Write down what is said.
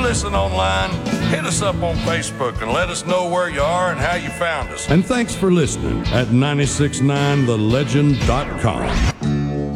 listen online, hit us up on Facebook and let us know where you are and how you found us. And thanks for listening at 969thelegend.com.